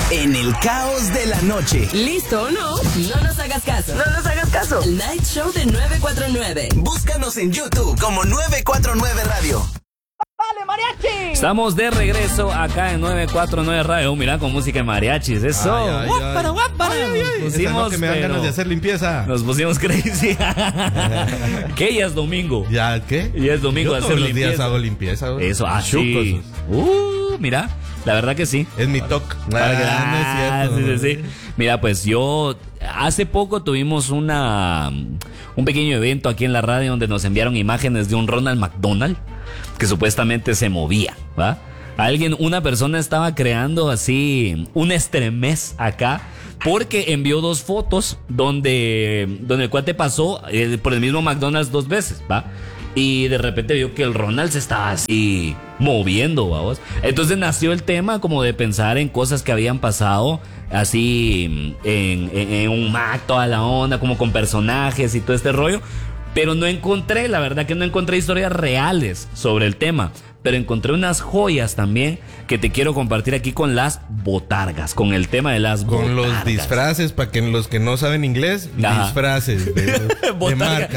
en el caos de la noche. ¿Listo o no? No nos hagas caso. No nos hagas caso. El Night Show de 949. Búscanos en YouTube como 949 Radio. ¡Dale, mariachi! Estamos de regreso acá en 949 Radio. Mira, con música de mariachis. Eso. Guápara. Nos Esa no, que me dan pero ganas de hacer limpieza. nos pusimos crazy. ¿Qué? Ya es domingo. ¿Ya qué? Ya es domingo Yo de hacer todos los limpieza. días hago limpieza, güey. Eso, Chucos. sí. Mira, la verdad que sí. Es mi toque. Para que- No es cierto. sí. Mira, pues yo hace poco tuvimos un pequeño evento aquí en la radio donde nos enviaron imágenes de un Ronald McDonald que supuestamente se movía, ¿va? Una persona estaba creando así un estremez acá porque envió 2 fotos donde el cuate pasó por el mismo McDonald's 2 veces, ¿va? Y de repente vio que el Ronald se estaba así moviendo, vamos. Entonces nació el tema como de pensar en cosas que habían pasado así en un Mac, toda la onda, como con personajes y todo este rollo. Pero no encontré, la verdad que no encontré historias reales sobre el tema. Pero encontré unas joyas también que te quiero compartir aquí con las botargas, con el tema de las botargas. Con los disfraces, para que los que no saben inglés, Ajá. disfraces de Botarga. marca.